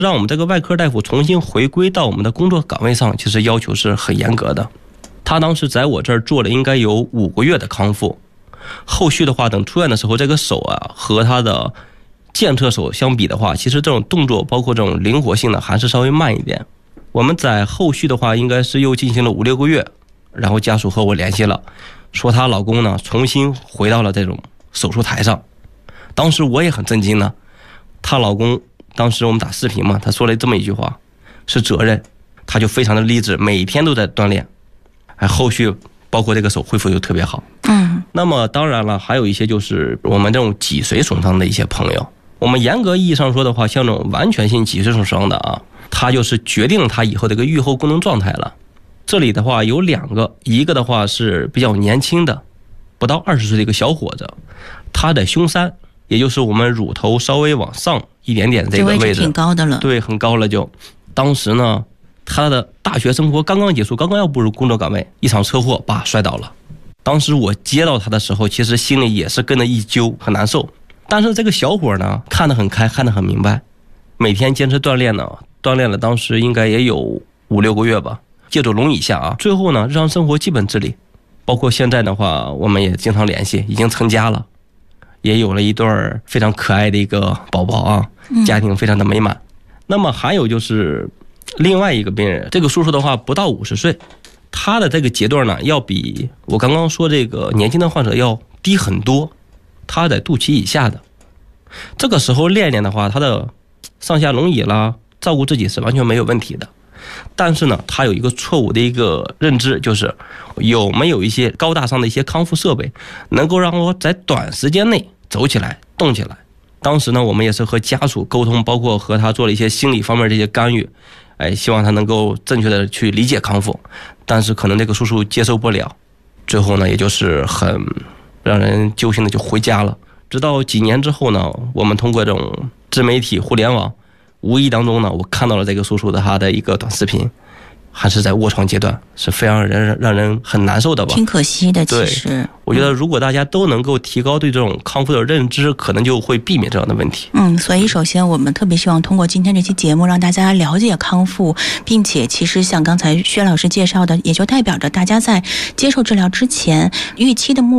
让我们这个外科大夫重新回归到我们的工作岗位上，其实要求是很严格的。他当时在我这儿做了应该有5个月的康复，后续的话等出院的时候，这个手啊和他的健侧手相比的话，其实这种动作包括这种灵活性呢还是稍微慢一点。我们在后续的话应该是又进行了5、6个月，然后家属和我联系了，说她老公呢重新回到了这种手术台上。当时我也很震惊呢，她老公当时我们打视频嘛，他说了这么一句话，是责任，他就非常的励志，每天都在锻炼，后续包括这个手恢复就特别好。那么当然了，还有一些就是我们这种脊髓损伤的一些朋友，我们严格意义上说的话，像这种完全性脊髓损伤的啊，它就是决定了它以后这个预后功能状态了。这里的话有2个，一个的话是比较年轻的，不到20岁的一个小伙子，他的胸3，也就是我们乳头稍微往上一点点这个位置， 这位置挺高的了， 对，很高了就。当时呢，他的大学生活刚刚结束，刚刚要步入工作岗位，一场车祸，摔倒了。当时我接到他的时候，其实心里也是跟着一揪，很难受。但是这个小伙呢，看得很开，看得很明白，每天坚持锻炼呢，锻炼了当时应该也有5、6个月吧，借助轮椅下啊，最后呢，日常生活基本自理，包括现在的话，我们也经常联系，已经成家了，也有了一对非常可爱的一个宝宝啊，家庭非常的美满。那么还有就是另外一个病人，这个叔叔的话不到50岁，他的这个阶段呢，要比我刚刚说这个年轻的患者要低很多，他在肚脐以下的。这个时候练练的话，他的上下轮椅啦，照顾自己是完全没有问题的。但是呢，他有一个错误的一个认知，就是有没有一些高大上的一些康复设备，能够让我在短时间内走起来、动起来。当时呢，我们也是和家属沟通，包括和他做了一些心理方面的这些干预，希望他能够正确的去理解康复。但是可能这个叔叔接受不了，最后呢，也就是很让人揪心的就回家了。直到几年之后呢，我们通过这种自媒体互联网，无意当中呢，我看到了这个叔叔的他的一个短视频，还是在卧床阶段，是非常让人很难受的吧。 挺可惜的，其实。 我觉得如果大家都能够提高对这种康复的认知，可能就会避免这样的问题。 所以首先我们特别希望通过今天这期节目让大家了解康复，并且其实像刚才薛老师介绍的，也就代表着大家在接受治疗之前预期的目